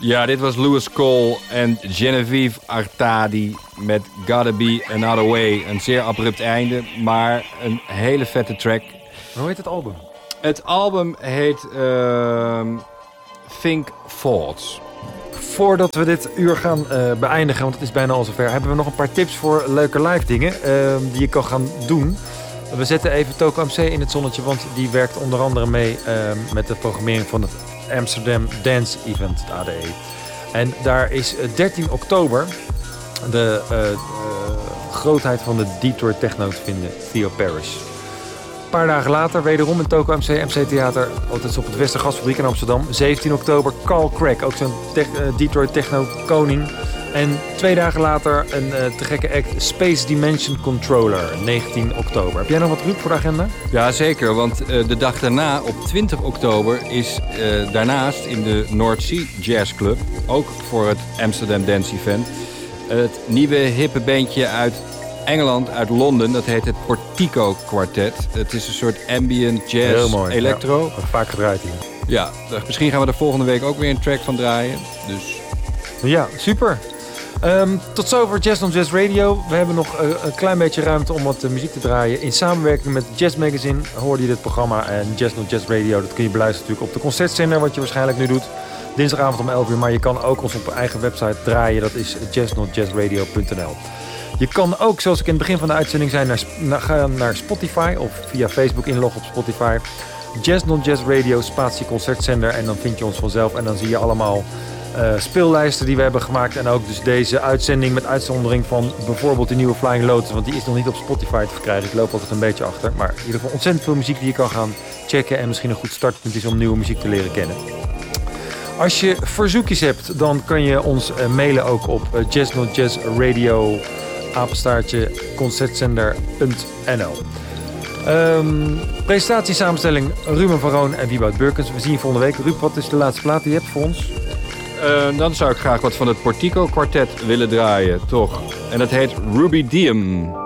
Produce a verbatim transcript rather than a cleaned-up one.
Ja, dit was Louis Cole en Genevieve Artadi met Gotta Be Another Way. Een zeer abrupt einde, maar een hele vette track. Hoe heet het album? Het album heet uh, Think Thoughts. Voordat we dit uur gaan uh, beëindigen, want het is bijna al zover, hebben we nog een paar tips voor leuke live dingen uh, die je kan gaan doen. We zetten even Toko M C in het zonnetje, want die werkt onder andere mee uh, met de programmering van het Amsterdam Dance Event, het A D E. En daar is dertien oktober de uh, uh, grootheid van de Detroit Techno te vinden, Theo Parrish. Een paar dagen later, wederom in Toko M C, M C Theater, altijd op het Westergasfabriek in Amsterdam. zeventien oktober, Carl Craig, ook zo'n te- uh, Detroit Techno koning. En twee dagen later een uh, te gekke act, Space Dimension Controller, negentien oktober. Heb jij nog wat, Ruud, voor de agenda? Ja, zeker, want uh, de dag daarna, op twintig oktober, is uh, daarnaast in de North Sea Jazz Club, ook voor het Amsterdam Dance Event, het nieuwe hippe bandje uit Engeland, uit Londen, dat heet het Portico Quartet. Het is een soort ambient jazz, heel mooi, electro. Ja, vaak gedraaid hier. Ja, misschien gaan we er volgende week ook weer een track van draaien. Dus... Ja, super. Um, tot zover Jazz on Jazz Radio. We hebben nog uh, een klein beetje ruimte om wat uh, muziek te draaien. In samenwerking met Jazz Magazine hoorde je dit programma. En Jazz on Jazz Radio, dat kun je beluisteren natuurlijk op de concertzender, wat je waarschijnlijk nu doet. Dinsdagavond om elf uur. Maar je kan ook ons op eigen website draaien. Dat is jazz not jazz radio punt n l. Je kan ook, zoals ik in het begin van de uitzending zei, naar, naar, gaan naar Spotify of via Facebook inloggen op Spotify. Jazz not Jazz Radio, spatie concertzender. En dan vind je ons vanzelf. En dan zie je allemaal uh, speellijsten die we hebben gemaakt. En ook dus deze uitzending met uitzondering van bijvoorbeeld de nieuwe Flying Lotus. Want die is nog niet op Spotify te verkrijgen. Ik loop altijd een beetje achter. Maar in ieder geval ontzettend veel muziek die je kan gaan checken. En misschien een goed startpunt is om nieuwe muziek te leren kennen. Als je verzoekjes hebt, dan kan je ons uh, mailen ook op uh, Jazz not Jazz Radio apenstaartje concertzender punt n l. Um, presentatie samenstelling Ruben van Roon en Wieboud Burkens. We zien je volgende week. Ruud, wat is de laatste plaat die je hebt voor ons? Uh, dan zou ik graag wat van het Portico Quartet willen draaien, toch? En dat heet Ruby Diem.